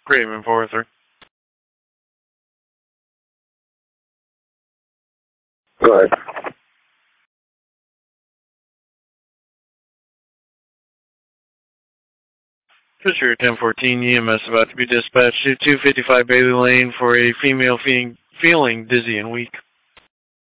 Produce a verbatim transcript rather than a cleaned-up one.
Cream Enforcer. Go ahead. Fisher ten fourteen E M S about to be dispatched to two fifty-five Bailey Lane for a female feeling, feeling dizzy and weak.